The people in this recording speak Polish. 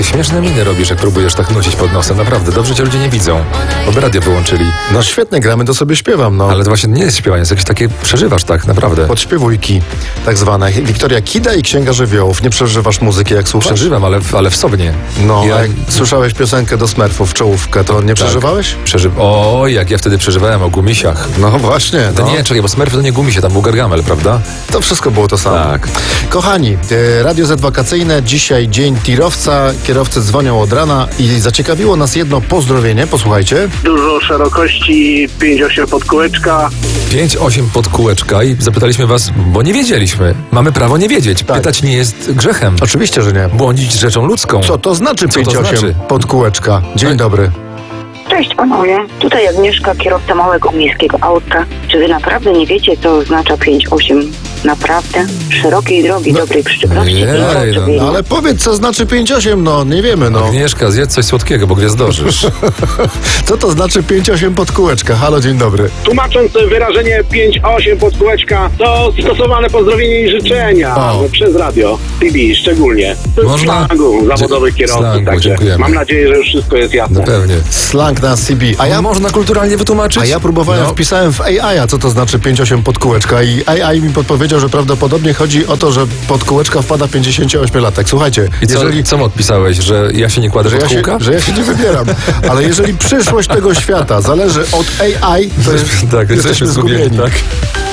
ty śmieszne miny robisz, jak próbujesz tak nucić pod nosem. Naprawdę, dobrze cię ludzie nie widzą. Bo radio wyłączyli. No świetnie, gramy, to sobie śpiewam, no. Ale to właśnie nie jest śpiewanie, jest jakieś takie, przeżywasz tak, naprawdę. Podśpiewujki, tak zwane. Wiktoria Kida i Księga Żywiołów. Nie przeżywasz muzyki, jak słuchasz? Przeżywam, ale wsobnie. No, Ja- a jak słyszałeś piosenkę do Smurfów, Czołówkę, to nie przeżywałeś? Oj, jak ja wtedy przeżywałem o gumisiach. No właśnie, To no. nie, czekaj, bo Smurfy to nie gumisie, tam był Gargamel, prawda? To wszystko było to samo. Tak. Kochani, Radio Z wakacyjne, dzisiaj dzień tirowca, kierowcy dzwonią od rana i zaciekawiło nas jedno pozdrowienie, posłuchajcie. Dużo szerokości, 5,8 pod kółeczka. 5-8 pod kółeczka i zapytaliśmy was, bo nie wiedzieliśmy. Mamy prawo nie wiedzieć. Tak. Pytać nie jest grzechem. Oczywiście, że nie. Błądzić rzeczą ludzką. Co to znaczy Co to 5,8 znaczy? pod kółeczka? Dzień Tak. dobry. Cześć panowie, tutaj Agnieszka, kierowca małego miejskiego auta. Czy wy naprawdę nie wiecie, co oznacza 5,8? Naprawdę? Szerokiej drogi, dobrej przyczepności i Ojej, rozrobienia. No ale powiedz, co znaczy 5,8, no nie wiemy, no. Agnieszka, zjedz coś słodkiego, bo gwiazdożysz. Co to znaczy 5,8 pod kółeczka? Halo, dzień dobry. Tłumacząc wyrażenie 5,8 pod kółeczka, to stosowane pozdrowienie i życzenia O. przez radio, TB szczególnie. To jest Można? slangu zawodowych kierowców, Slangu, także dziękujemy. mam nadzieję, że już wszystko jest jasne. No pewnie. Slang na CB. Można kulturalnie wytłumaczyć? A ja próbowałem, No. wpisałem w AI, co to znaczy 5,8 pod kółeczka i AI mi podpowiedział, że prawdopodobnie chodzi o to, że pod kółeczka wpada 58-latek. Słuchajcie, I co, jeżeli... co mu odpisałeś, że ja się nie kładę pod kółka? że ja się nie wybieram. Ale jeżeli przyszłość tego świata zależy od AI, to jest, Tak, jesteśmy zgubieni, tak?